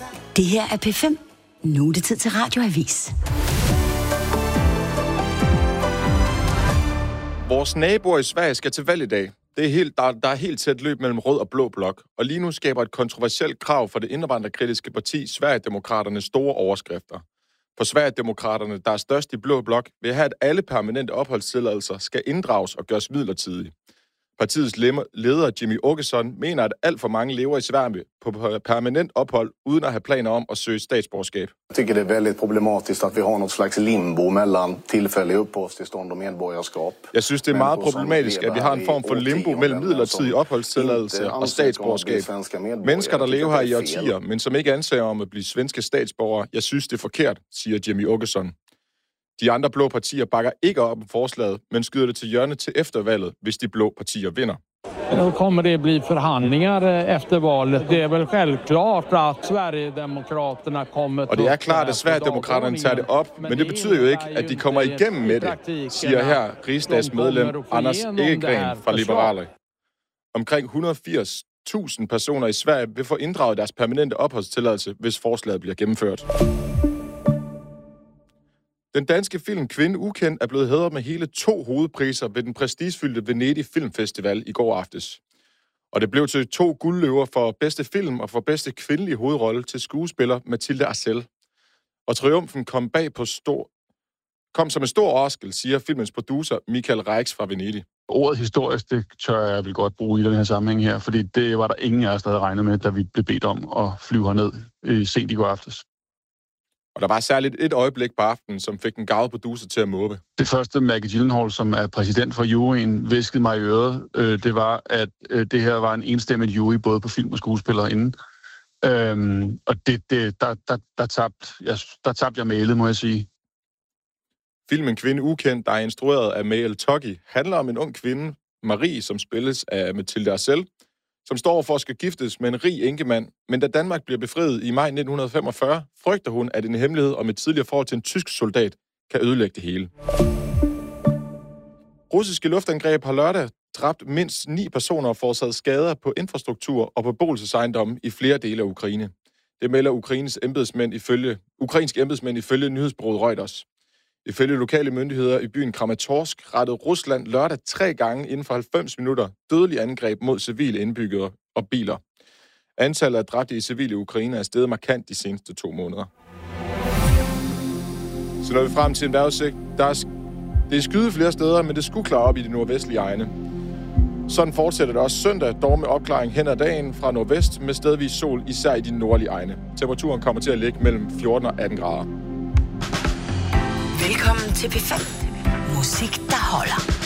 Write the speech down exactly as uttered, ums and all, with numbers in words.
Det her er P fem. Nu er det tid til Radioavis. Vores naboer i Sverige skal til valg i dag. Det er helt, der, der er helt tæt løb mellem rød og blå blok, og lige nu skaber et kontroversielt krav for det indvandrerkritiske parti Sverigedemokraterne store overskrifter. For Sverigedemokraterne, der er størst i blå blok, vil have, at alle permanente opholdstilladelser skal inddrages og gøres midlertidige. Partiets leder Jimmie Åkesson mener, at alt for mange lever i Sverige på permanent ophold, uden at have planer om at søge statsborgerskab. Jeg tycker det er väldigt problematisk, at vi har noget slags limbo mellem tilfældige opholdstilstand og medborgerskab. Jeg synes, det er meget problematisk, at vi har en form for limbo mellem midlertidig opholdstilladelse og statsborgerskab. Mennesker, der lever her i årtier, men som ikke ansøger om at blive svenske statsborgere, jeg synes, det er forkert, siger Jimmie Åkesson. De andre blå partier bakker ikke op om forslaget, men skyder det til hjørne til eftervalget, hvis de blå partier vinder. Nu kommer det bli förhandlingar efter valet. Det är väl självklart att Sverigedemokraterna kommer. Og det er klart, at Sverigedemokraterne tager det op, men det betyder jo ikke, at de kommer igennem med det, siger her rigsdagsmedlem Anders Ekegren fra Liberale. Omkring et hundrede og firs tusind personer i Sverige vil få inddraget deres permanente opholdstilladelse, hvis forslaget bliver gennemført. Den danske film Kvinde Ukendt er blevet hædret med hele to hovedpriser ved den prestigefyldte Venedig Filmfestival i går aftes. Og det blev til to guldløver for bedste film og for bedste kvindelige hovedrolle til skuespiller Mathilde Arcel. Og triumfen kom bag på stor... kom som en stor overraskelse, siger filmens producer Michael Reix fra Venedig. Ordet historisk, det tør jeg vel godt bruge i den her sammenhæng her, fordi det var der ingen af os, der havde regnet med, da vi blev bedt om at flyve herned øh, sent i går aftes. Og der var særligt et øjeblik på aftenen, som fik den gavede producer til at måbe. Det første, Maggie Gyllenhaal, som er præsident for juryen, viskede mig i øret, øh, det var, at øh, det her var en enstemmig jury, både på film og skuespillere inden. Øhm, og det, det, der, der, der, tabte jeg, der tabte jeg mailet, må jeg sige. Filmen Kvinde Ukendt, der er instrueret af Mael Toggi, handler om en ung kvinde, Marie, som spilles af Mathilde Arcel, som står for at skal giftes med en rig enkemand, men da Danmark bliver befriet i maj nitten femogfyrre, frygter hun, at en hemmelighed om et tidligere forhold til en tysk soldat kan ødelægge det hele. Russiske luftangreb har lørdag dræbt mindst ni personer og forårsaget skader på infrastruktur og på beboelsesejendomme i flere dele af Ukraine. Det melder Ukraines embedsmænd ifølge, ukrainske embedsmænd ifølge nyhedsbureauet Reuters. Ifølge lokale myndigheder i byen Kramatorsk rettede Rusland lørdag tre gange inden for halvfems minutter dødelig angreb mod civile indbyggere og biler. Antallet af dræbte i civile Ukraine er steget markant de seneste to måneder. Så når vi frem til en vejrudsigt, der er, det er skyet flere steder, men det skulle klare op i de nordvestlige egne. Sådan fortsætter det også søndag, dog med opklaring hen ad dagen fra nordvest med stedvis sol, især i de nordlige egne. Temperaturen kommer til at ligge mellem fjorten og atten grader. Velkommen til P fem. Musik, der holder.